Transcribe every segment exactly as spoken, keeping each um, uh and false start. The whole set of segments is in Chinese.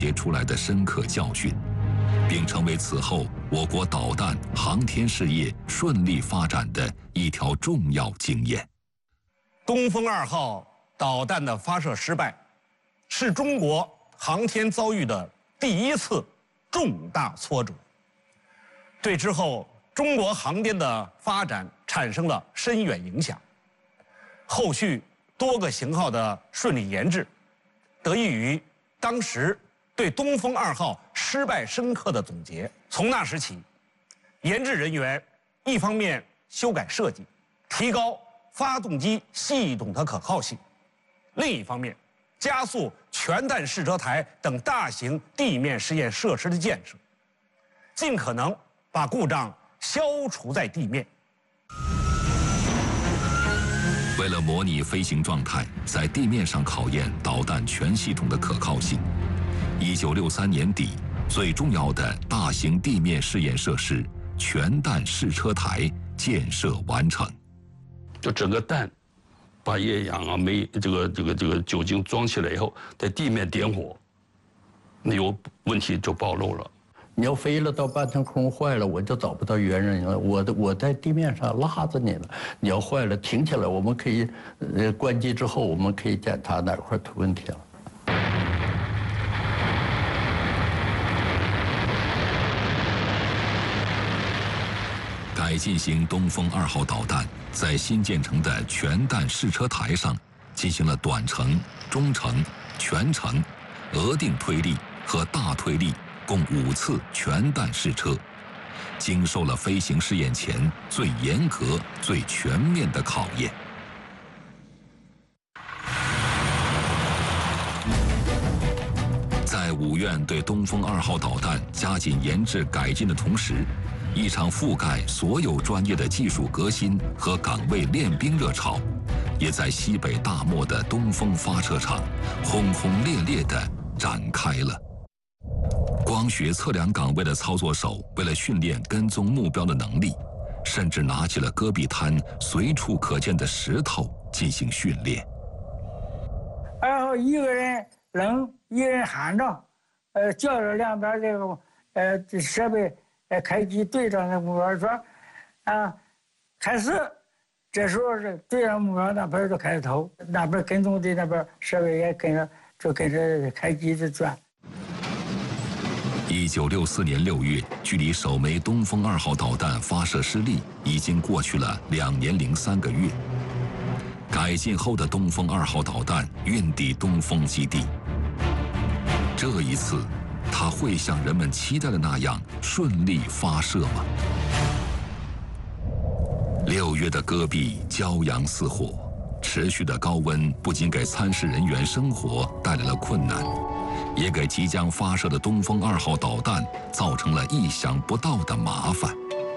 结出来的深刻教训，并成为此后我国导弹航天事业顺利发展的一条重要经验。 东风二号导弹的发射失败，是中国航天遭遇的第一次重大挫折，对之后中国航天的发展产生了深远影响。后续多个型号的顺利研制，得益于当时对东风二号失败深刻的总结。从那时起，研制人员一方面修改设计，提高发动机系统的可靠性，另一方面加速全弹试车台等大型地面实验设施的建设，尽可能把故障消除在地面。 为了模拟飞行状态，在地面上考验导弹全系统的可靠性，一九六三年底，最重要的大型地面试验设施全弹试车台建设完成。 就整个弹，把液氧啊、煤这个这个这个酒精装起来以后，在地面点火，那有问题就暴露了。 你要飞了到半天空坏了，我就找不到原人了。我的我在地面上拉着你了，你要坏了停起来，我们可以，呃，关机之后我们可以检查哪块出问题了。 改进型东风二号导弹在新建成的全弹试车台上进行了短程、中程、全程、额定推力和大推力共五次全弹试车，经受了飞行试验前最严格、最全面的考验。在五院对东风二号导弹加紧研制改进的同时，一场覆盖所有专业的技术革新和岗位练兵热潮，也在西北大漠的东风发射场轰轰烈烈地展开了。光学测量岗位的操作手为了训练跟踪目标的能力，甚至拿起了戈壁滩随处可见的石头进行训练。 然后一个人扔，一个人喊着，呃，叫着两边这个呃设备。呃，开机对着那目标说，啊，开始。这时候是对着目标那边就开始投，那边跟踪的那边设备也跟着就跟着开机就转。 一九六四年六月，距离首枚东风二号导弹发射失利已经过去了两年零三个月。改进后的东风二号导弹运抵东风基地，这一次。它会像人们期待的那样顺利发射吗？六月的戈壁骄阳似火，持续的高温不仅给参试人员生活带来了困难，也给即将发射的东风二号导弹造成了意想不到的麻烦。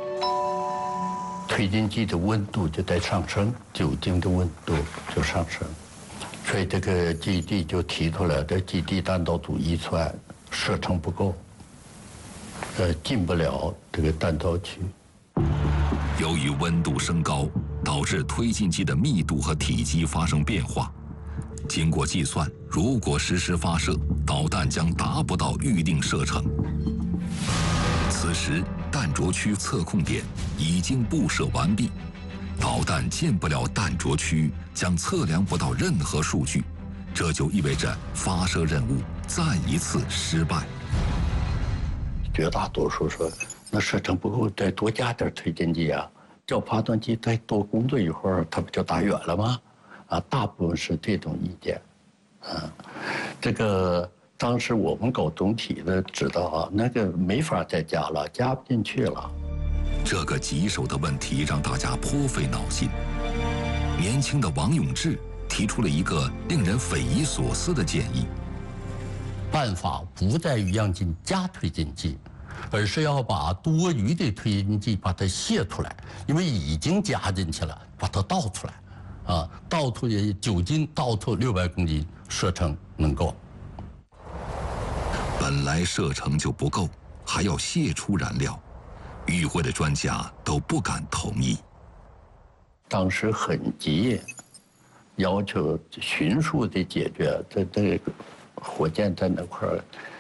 推进剂的温度就在上升，酒精的温度就上升，所以这个基地就提出来，这基地弹道组一出来。射程不够，呃，进不了这个弹道区。 由于温度升高，导致推进剂的密度和体积发生变化。经过计算，如果实施发射，导弹将达不到预定射程。此时，弹着区测控点已经布设完毕，导弹进不了弹着区，将测量不到任何数据。这就意味着发射任务再一次失败。 绝大多数说，那射程不够，再多加点推进剂啊，叫发动机再多工作一会儿，它不就打远了吗？啊，大部分是这种意见。啊，这个当时我们搞总体的知道啊，那个没法再加了，加不进去了。 这个棘手的问题让大家颇费脑筋。年轻的王永志提出了一个令人匪夷所思的建议： 办法不在于让进加推进剂，而是要把多余的推进剂把它泄出来，因为已经加进去了，把它倒出来，啊，倒出也酒精倒出六百公斤，射程能够。 本来射程就不够，还要泄出燃料，与会的专家都不敢同意。 当时很急。要求迅速的解决，这这个火箭在那块儿